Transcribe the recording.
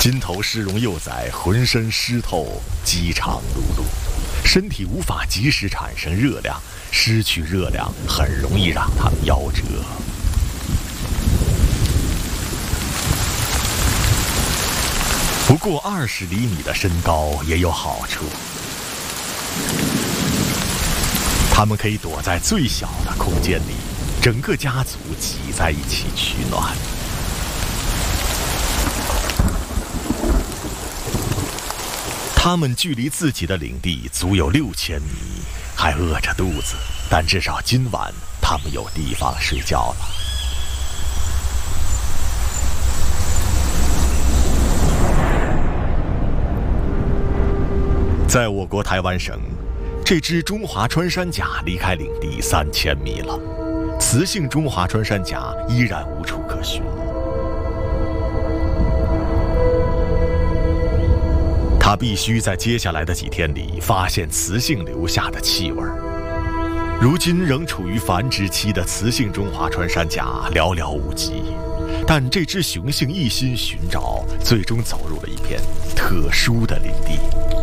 金头狮绒幼崽浑身湿透，饥肠辘辘，身体无法及时产生热量，失去热量很容易让它们夭折。不过20厘米的身高也有好处，它们可以躲在最小的空间里，整个家族挤在一起取暖。它们距离自己的领地足有6000米，还饿着肚子，但至少今晚它们有地方睡觉了。在我国台湾省，这只中华穿山甲离开领地3000米了，雌性中华穿山甲依然无处可寻。它必须在接下来的几天里发现雌性留下的气味。如今仍处于繁殖期的雌性中华穿山甲寥寥无几，但这只雄性一心寻找，最终走入了一片特殊的领地。